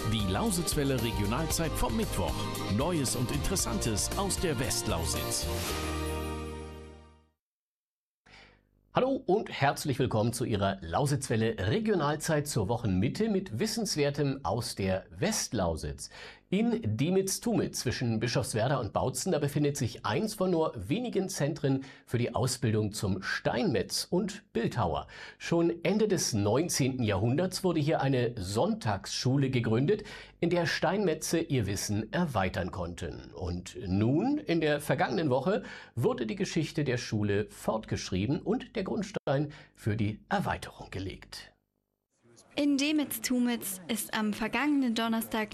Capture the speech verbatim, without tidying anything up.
Die Lausitzwelle Regionalzeit vom Mittwoch. Neues und Interessantes aus der Westlausitz. Hallo und herzlich willkommen zu Ihrer Lausitzwelle Regionalzeit zur Wochenmitte mit Wissenswertem aus der Westlausitz. In Diemitz-Tumitz zwischen Bischofswerda und Bautzen, da befindet sich eins von nur wenigen Zentren für die Ausbildung zum Steinmetz und Bildhauer. Schon Ende des neunzehnten Jahrhunderts wurde hier eine Sonntagsschule gegründet, in der Steinmetze ihr Wissen erweitern konnten. Und nun, in der vergangenen Woche, wurde die Geschichte der Schule fortgeschrieben und der Grundstein für die Erweiterung gelegt. In Diemitz-Tumitz ist am vergangenen Donnerstag